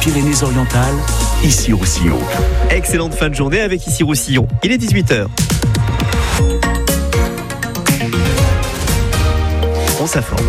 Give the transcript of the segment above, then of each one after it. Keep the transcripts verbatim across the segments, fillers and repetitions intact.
Pyrénées-Orientales, Issy-Roussillon. Excellente fin de journée avec Issy-Roussillon. Il est dix-huit heures. On s'informe.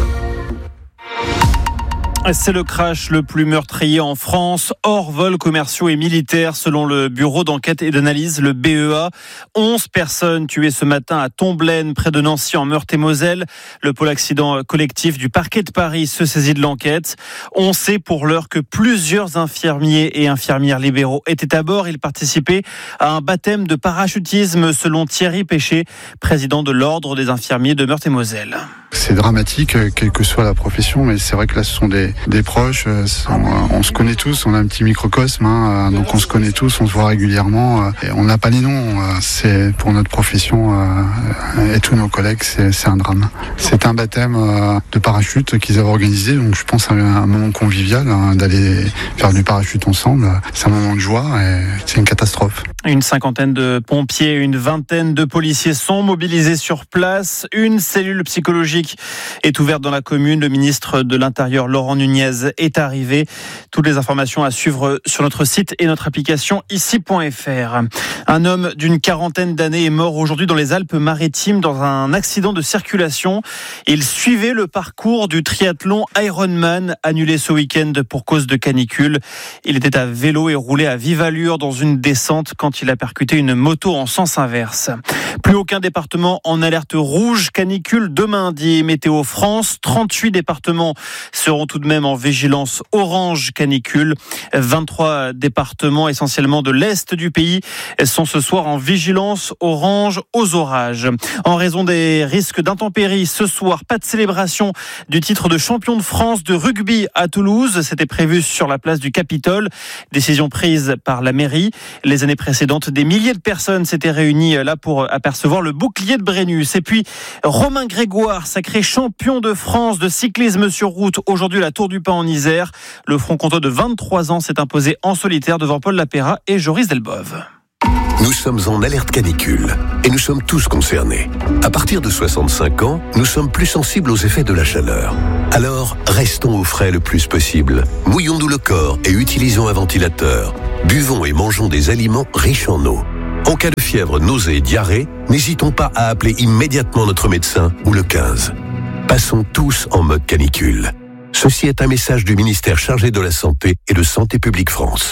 C'est le crash le plus meurtrier en France, hors vols commerciaux et militaires, selon le bureau d'enquête et d'analyse, le B E A. onze personnes tuées ce matin à Tomblaine, près de Nancy, en Meurthe-et-Moselle. Le pôle accident collectif du parquet de Paris se saisit de l'enquête. On sait pour l'heure que plusieurs infirmiers et infirmières libéraux étaient à bord. Ils participaient à un baptême de parachutisme, selon Thierry Péché, président de l'Ordre des infirmiers de Meurthe-et-Moselle. C'est dramatique, quelle que soit la profession, mais c'est vrai que là, ce sont des, des proches. On, on se connaît tous, on a un petit microcosme, hein, donc on se connaît tous, on se voit régulièrement. Et on n'a pas les noms. C'est pour notre profession et tous nos collègues, c'est, c'est un drame. C'est un baptême de parachute qu'ils avaient organisé, donc je pense à un moment convivial, hein, d'aller faire du parachute ensemble. C'est un moment de joie et c'est une catastrophe. Une cinquantaine de pompiers, une vingtaine de policiers sont mobilisés sur place. Une cellule psychologique est ouverte dans la commune. Le ministre de l'Intérieur, Laurent Nunez, est arrivé. Toutes les informations à suivre sur notre site et notre application ici point f r. Un homme d'une quarantaine d'années est mort aujourd'hui dans les Alpes-Maritimes dans un accident de circulation. Il suivait le parcours du triathlon Ironman annulé ce week-end pour cause de canicule. Il était à vélo et roulait à vive allure dans une descente quand il a percuté une moto en sens inverse. Plus aucun département en alerte rouge canicule demain, dit Météo France. trente-huit départements seront tout de même en vigilance orange canicule. vingt-trois départements, essentiellement de l'Est du pays, sont ce soir en vigilance orange aux orages. En raison des risques d'intempéries, ce soir, pas de célébration du titre de champion de France de rugby à Toulouse. C'était prévu sur la place du Capitole. Décision prise par la mairie. Les années précédentes, des milliers de personnes s'étaient réunies là pour apercevoir le bouclier de Brennus. Et puis, Romain Grégoire, sacré champion de France de cyclisme sur route, aujourd'hui à la Tour du Pin en Isère. Le franc-comtois de vingt-trois ans s'est imposé en solitaire devant Paul Lapéra et Joris Delbove. Nous sommes en alerte canicule et nous sommes tous concernés. À partir de soixante-cinq ans, nous sommes plus sensibles aux effets de la chaleur. Alors, restons au frais le plus possible. Mouillons-nous le corps et utilisons un ventilateur. Buvons et mangeons des aliments riches en eau. En cas de fièvre, nausée et diarrhée, n'hésitons pas à appeler immédiatement notre médecin ou le quinze. Passons tous en mode canicule. Ceci est un message du ministère chargé de la Santé et de Santé publique France.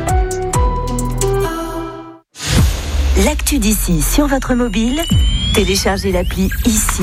L'actu d'ici sur votre mobile, téléchargez l'appli Ici.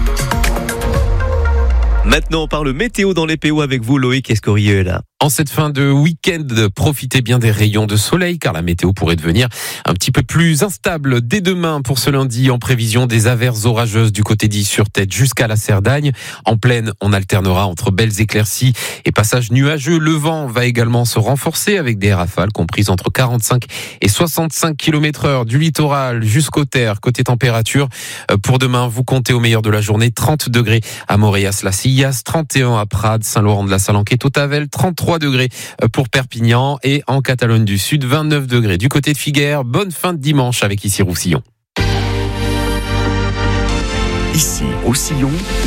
Maintenant, on parle météo dans les P O avec vous, Loïc Escorieux. En cette fin de week-end, profitez bien des rayons de soleil car la météo pourrait devenir un petit peu plus instable dès demain pour ce lundi en prévision des averses orageuses du côté d'Is-sur-Tête jusqu'à la Cerdagne. En plaine, on alternera entre belles éclaircies et passages nuageux. Le vent va également se renforcer avec des rafales comprises entre quarante-cinq et soixante-cinq kilomètres heure du littoral jusqu'aux terres. Côté température, pour demain, vous comptez au meilleur de la journée trente degrés à Moréas-la-Sillas, trente et un à Prades, Saint-Laurent-de-la-Salanque, Tavel, trente-trois degrés pour Perpignan et en Catalogne du Sud, vingt-neuf degrés. Du côté de Figueres, bonne fin de dimanche avec Issy-Roussillon. Issy-Roussillon,